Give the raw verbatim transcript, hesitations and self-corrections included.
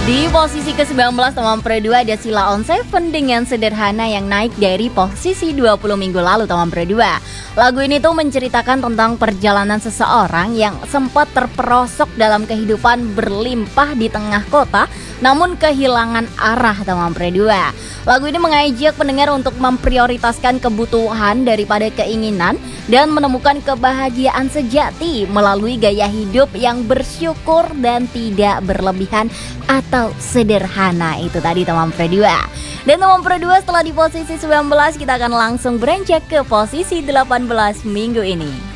Di posisi ke sembilan belas teman Pro dua ada Sheila on Seven dengan Sederhana yang naik dari posisi dua puluh minggu lalu teman Pro dua. Lagu ini tuh menceritakan tentang perjalanan seseorang yang sempat terperosok dalam kehidupan berlimpah di tengah kota namun kehilangan arah teman Pro dua. Lagu ini mengajak pendengar untuk memprioritaskan kebutuhan daripada keinginan dan menemukan kebahagiaan sejati melalui gaya hidup yang bersyukur dan tidak berlebihan atau sederhana. Itu tadi teman Pro dua. Dan teman Pro dua setelah di posisi sembilan belas kita akan langsung beranjak ke posisi delapan belas minggu ini.